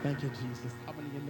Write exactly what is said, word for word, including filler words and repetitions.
Thank you, Jesus. How many of you know